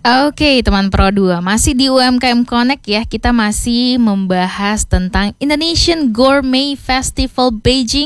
Oke, teman Pro 2, masih di UMKM Connect ya. Kita masih membahas tentang Indonesian Gourmet Festival Beijing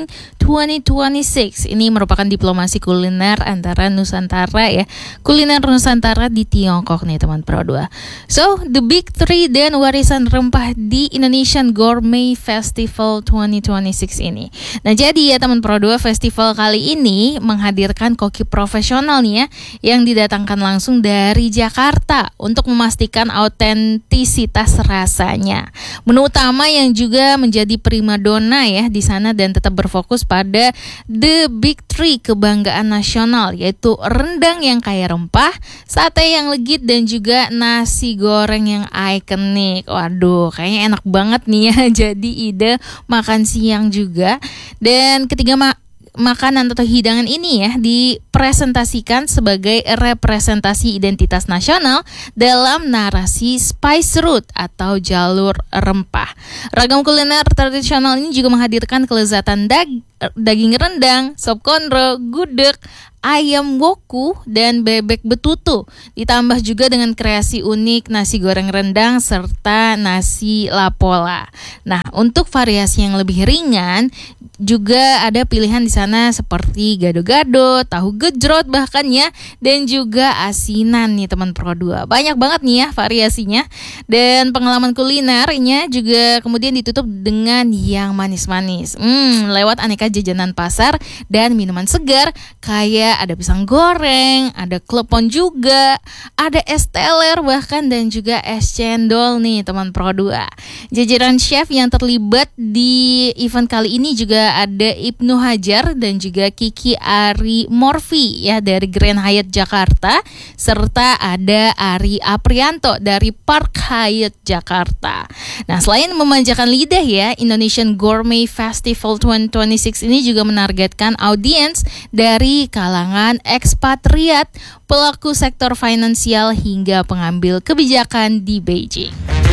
2026. Ini merupakan diplomasi kuliner antara Nusantara ya. Kuliner Nusantara di Tiongkok nih teman Pro 2. So, the big three dan warisan rempah di Indonesian Gourmet Festival 2026 ini. Nah, jadi ya teman Pro 2, festival kali ini menghadirkan koki profesional nih ya, yang didatangkan langsung dari Jakarta untuk memastikan autentisitas rasanya. Menu utama yang juga menjadi primadona ya di sana dan tetap berfokus pada the big three kebanggaan nasional, yaitu rendang yang kaya rempah, sate yang legit, dan juga nasi goreng yang ikonik. Waduh, kayaknya enak banget nih ya. Jadi ide makan siang juga. Dan ketiga makanan atau hidangan ini ya dipresentasikan sebagai representasi identitas nasional dalam narasi spice route atau jalur rempah. Ragam kuliner tradisional ini juga menghadirkan kelezatan daging rendang, sop konro, gudeg, ayam woku, dan bebek betutu. Ditambah juga dengan kreasi unik nasi goreng rendang serta nasi lapola. Nah, untuk variasi yang lebih ringan juga ada pilihan di sana seperti gado-gado, tahu gejrot bahkan ya, dan juga asinan nih teman Pro 2. Banyak banget nih ya variasinya. Dan pengalaman kulinernya juga kemudian ditutup dengan yang manis-manis. Lewat aneka jajanan pasar dan minuman segar kayak ada pisang goreng, ada klepon juga, ada es teler bahkan, dan juga es cendol nih teman Pro 2. Jajaran chef yang terlibat di event kali ini juga ada Ibnu Hajar dan juga Kiki Ari Morfi ya dari Grand Hyatt Jakarta, serta ada Ari Aprianto dari Park Hyatt Jakarta. Nah, selain memanjakan lidah ya, Indonesian Gourmet Festival 2026 ini juga menargetkan audiens dari kalangan ekspatriat, pelaku sektor finansial hingga pengambil kebijakan di Beijing.